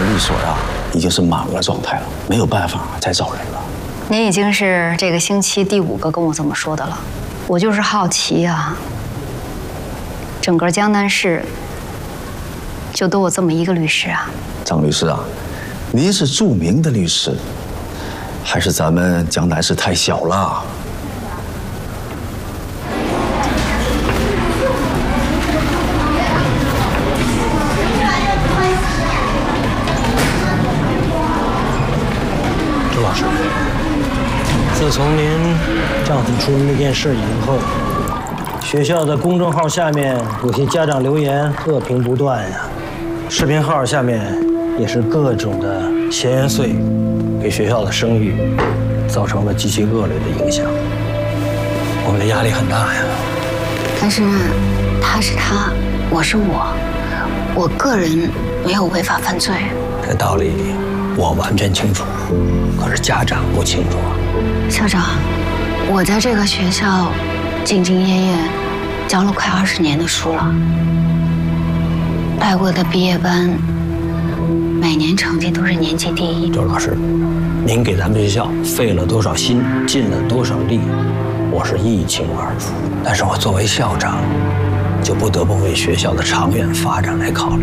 律所啊，已经是满额状态了，没有办法再找人了。 您已经是这个星期第5个跟我这么说的了，我就是好奇啊，整个江南市就都有这么一个律师啊？ 张律师啊，您是著名的律师，还是咱们江南市太小了？ 周老师，自从您丈夫出那件事以后，学校的公众号下面有些家长留言恶评不断呀，视频号下面也是各种的闲言碎语，给学校的声誉造成了极其恶劣的影响。我们的压力很大呀。 但是他是他，我是我个人没有违法犯罪。 这道理我完全清楚，可是家长不清楚啊。 校长，我在这个学校兢兢业业教了快20年的书了，带过的毕业班每年成绩都是年级第1。 周老师，您给咱们学校费了多少心，尽了多少力，我是一清二楚。但是我作为校长，就不得不为学校的长远发展来考虑。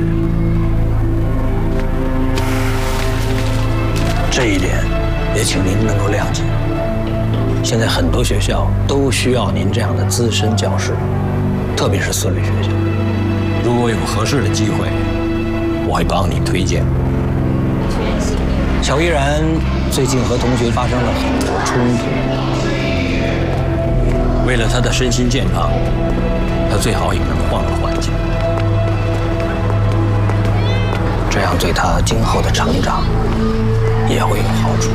这一点也请您能够谅解。现在很多学校都需要您这样的资深教师，特别是私立学校。如果有合适的机会，我会帮你推荐。乔依然最近和同学发生了很多冲突，为了她的身心健康，她最好也能换个环境，这样对她今后的成长